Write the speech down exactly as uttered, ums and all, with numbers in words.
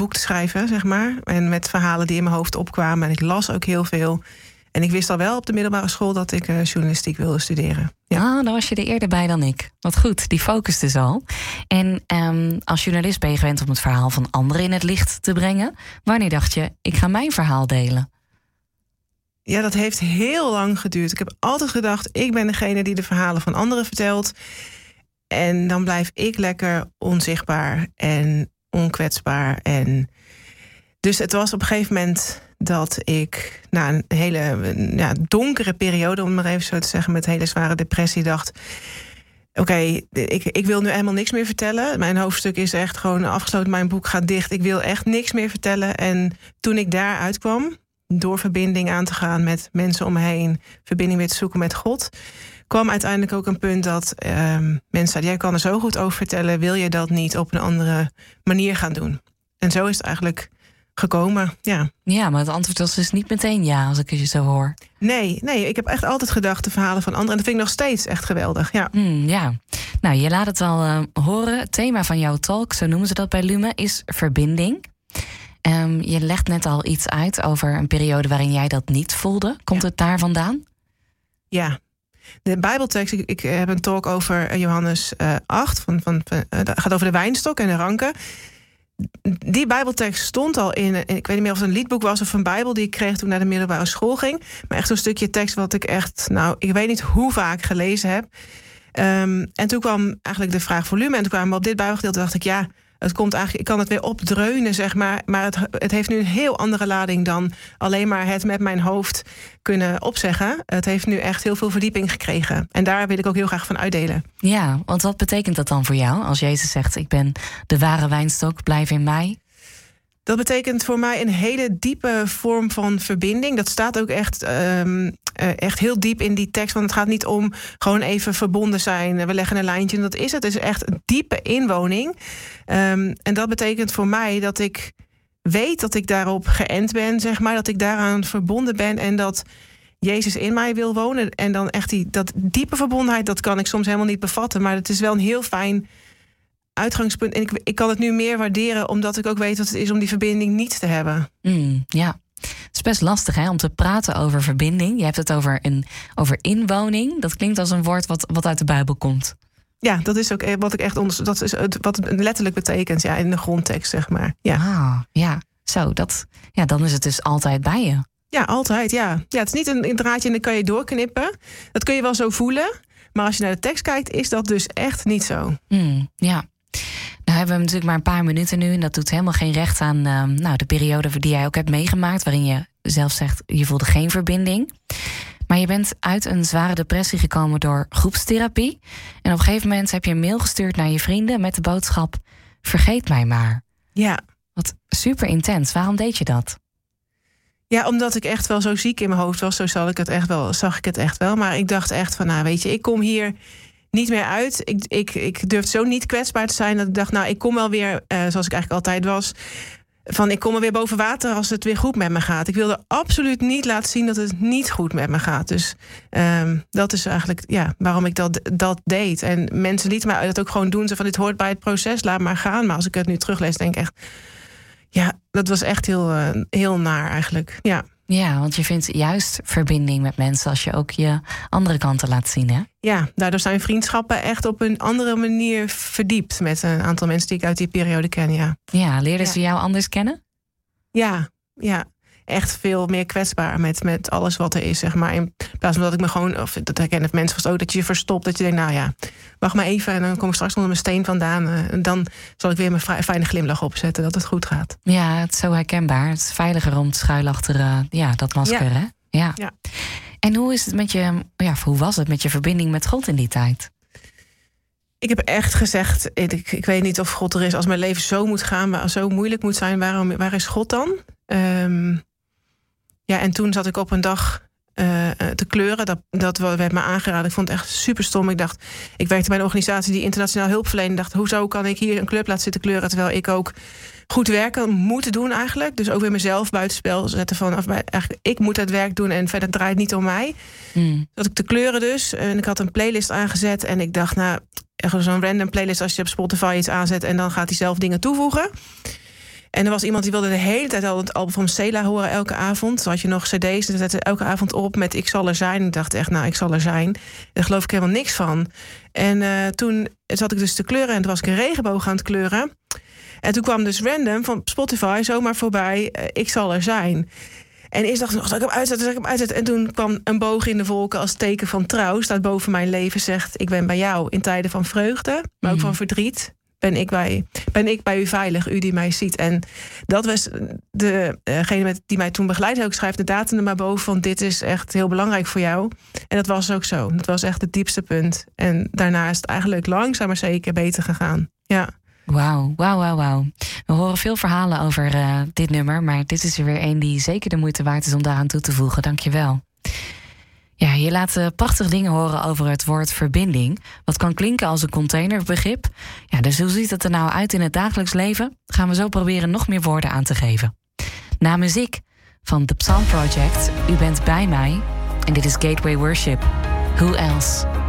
boek te schrijven, zeg maar. En met verhalen die in mijn hoofd opkwamen. En ik las ook heel veel. En ik wist al wel op de middelbare school dat ik uh, journalistiek wilde studeren. Ja. Ah, dan was je er eerder bij dan ik. Wat goed, die focus dus al. En um, als journalist ben je gewend om het verhaal van anderen in het licht te brengen. Wanneer dacht je, ik ga mijn verhaal delen? Ja, dat heeft heel lang geduurd. Ik heb altijd gedacht, ik ben degene die de verhalen van anderen vertelt. En dan blijf ik lekker onzichtbaar en onkwetsbaar. En dus het was op een gegeven moment dat ik na een hele ja, donkere periode, om het maar even zo te zeggen, met hele zware depressie, dacht: Oké, okay, ik, ik wil nu helemaal niks meer vertellen. Mijn hoofdstuk is echt gewoon afgesloten. Mijn boek gaat dicht. Ik wil echt niks meer vertellen. En toen ik daar uitkwam, door verbinding aan te gaan met mensen om me heen, verbinding weer te zoeken met God, kwam uiteindelijk ook een punt dat uh, mensen zeiden: jij kan er zo goed over vertellen, wil je dat niet op een andere manier gaan doen? En zo is het eigenlijk gekomen, ja. Ja, maar het antwoord was dus niet meteen ja, als ik je zo hoor. Nee, nee, ik heb echt altijd gedacht, de verhalen van anderen, en dat vind ik nog steeds echt geweldig, ja. Mm, ja. Nou, je laat het al uh, horen. Het thema van jouw talk, zo noemen ze dat bij Lumen, is verbinding. Um, je legt net al iets uit over een periode waarin jij dat niet voelde. Komt ja. het daar vandaan? Ja. De Bijbeltekst, ik, ik heb een talk over Johannes uh, acht, van, van, uh, dat gaat over de wijnstok en de ranken. Die Bijbeltekst stond al in, ik weet niet meer of het een liedboek was of een Bijbel die ik kreeg toen ik naar de middelbare school ging. Maar echt zo'n stukje tekst wat ik echt, nou, ik weet niet hoe vaak gelezen heb. Um, en toen kwam eigenlijk de vraag voor Lumen. En toen kwamen we op dit Bijbelgedeelte, dacht ik, ja, het komt eigenlijk, ik kan het weer opdreunen, zeg maar. Maar het, het heeft nu een heel andere lading dan alleen maar het met mijn hoofd kunnen opzeggen. Het heeft nu echt heel veel verdieping gekregen. En daar wil ik ook heel graag van uitdelen. Ja, want wat betekent dat dan voor jou? Als Jezus zegt, ik ben de ware wijnstok, blijf in mij. Dat betekent voor mij een hele diepe vorm van verbinding. Dat staat ook echt, um, uh, echt heel diep in die tekst. Want het gaat niet om gewoon even verbonden zijn. We leggen een lijntje en dat is het. Het is echt een diepe inwoning. Um, en dat betekent voor mij dat ik weet dat ik daarop geënt ben, zeg maar. Dat ik daaraan verbonden ben en dat Jezus in mij wil wonen. En dan echt die dat diepe verbondenheid, dat kan ik soms helemaal niet bevatten. Maar het is wel een heel fijn uitgangspunt. En ik, ik kan het nu meer waarderen, omdat ik ook weet wat het is om die verbinding niet te hebben. Mm, ja, het is best lastig hè, om te praten over verbinding. Je hebt het over, een, over inwoning. Dat klinkt als een woord wat, wat uit de Bijbel komt. Ja, dat is ook wat ik echt onder, dat is het, wat het letterlijk betekent, ja, in de grondtekst, zeg maar. Ja, ah, ja. Zo, dat, ja, dan is het dus altijd bij je. Ja, altijd, ja. Ja, het is niet een, een draadje en dan kan je doorknippen. Dat kun je wel zo voelen. Maar als je naar de tekst kijkt, is dat dus echt niet zo. Mm, ja. Nou hebben we natuurlijk maar een paar minuten nu. En dat doet helemaal geen recht aan uh, nou, de periode die jij ook hebt meegemaakt, waarin je zelf zegt, je voelde geen verbinding. Maar je bent uit een zware depressie gekomen door groepstherapie. En op een gegeven moment heb je een mail gestuurd naar je vrienden met de boodschap: vergeet mij maar. Ja. Wat super intens. Waarom deed je dat? Ja, omdat ik echt wel zo ziek in mijn hoofd was. Zo zag ik het echt wel. Zag ik het echt wel. Maar ik dacht echt van, nou weet je, ik kom hier niet meer uit. Ik, ik, ik durfde zo niet kwetsbaar te zijn dat ik dacht, nou, ik kom wel weer, uh, zoals ik eigenlijk altijd was, van ik kom er weer boven water als het weer goed met me gaat. Ik wilde absoluut niet laten zien dat het niet goed met me gaat. Dus um, dat is eigenlijk ja, waarom ik dat, dat deed. En mensen lieten mij dat ook gewoon doen. Zo van, dit hoort bij het proces, laat maar gaan. Maar als ik het nu teruglees, denk ik echt, ja, dat was echt heel, uh, heel naar eigenlijk. Ja. Ja, want je vindt juist verbinding met mensen als je ook je andere kanten laat zien, hè? Ja, daardoor zijn vriendschappen echt op een andere manier verdiept met een aantal mensen die ik uit die periode ken, ja. Ja, leerden ja. ze jou anders kennen? Ja, ja. Echt veel meer kwetsbaar met, met alles wat er is, zeg maar. In plaats van dat ik me gewoon, of dat herkennen mensen vast ook, dat je je verstopt, dat je denkt, nou ja, wacht maar even en dan kom ik straks onder mijn steen vandaan. En dan zal ik weer mijn fijne glimlach opzetten, dat het goed gaat. Ja, het is zo herkenbaar. Het is veiliger om te schuilen achter uh, ja, dat masker, ja. hè? Ja. ja. En hoe is het met je, ja, hoe was het met je verbinding met God in die tijd? Ik heb echt gezegd, ik, ik weet niet of God er is. Als mijn leven zo moet gaan, zo moeilijk moet zijn, waarom, waar is God dan? Um, ja, en toen zat ik op een dag uh, te kleuren. Dat, dat werd me aangeraden. Ik vond het echt super stom. Ik dacht, ik werkte bij een organisatie die internationaal hulp verleent. Ik dacht, hoezo kan ik hier een club laten zitten kleuren, terwijl ik ook goed werken moet doen eigenlijk. Dus ook weer mezelf buitenspel zetten van, of eigenlijk, ik moet het werk doen en verder draait het niet om mij. Mm. Dat ik te kleuren dus. En ik had een playlist aangezet en ik dacht, nou, zo'n random playlist als je op Spotify iets aanzet en dan gaat hij zelf dingen toevoegen. En er was iemand die wilde de hele tijd al het album van Sela horen elke avond. Toen had je nog cd's, dat zette elke avond op met Ik zal er zijn. Ik dacht echt, nou, ik zal er zijn. Daar geloof ik helemaal niks van. En uh, toen zat ik dus te kleuren en toen was ik een regenboog aan het kleuren. En toen kwam dus random van Spotify zomaar voorbij, uh, Ik zal er zijn. En eerst dacht ik nog, zal ik hem uitzetten, zal ik hem uitzetten? En toen kwam een boog in de wolken als teken van trouw. Staat boven mijn leven, zegt, ik ben bij jou in tijden van vreugde, maar ook van verdriet. Ben ik, bij, ben ik bij u veilig, u die mij ziet. En dat was degene met, die mij toen begeleidde ook schrijft de datum er maar boven van dit is echt heel belangrijk voor jou. En dat was ook zo. Dat was echt het diepste punt. En daarna is het eigenlijk langzaam maar zeker beter gegaan. Ja. Wauw, wauw, wauw, wauw. We horen veel verhalen over uh, dit nummer, maar dit is er weer een die zeker de moeite waard is om daaraan toe te voegen. Dank je wel. Ja, je laat uh, prachtige dingen horen over het woord verbinding. Wat kan klinken als een containerbegrip. Ja, dus hoe ziet het er nou uit in het dagelijks leven? Gaan we zo proberen nog meer woorden aan te geven. Na muziek van The Psalm Project, U bent bij mij. En dit is Gateway Worship. Who else?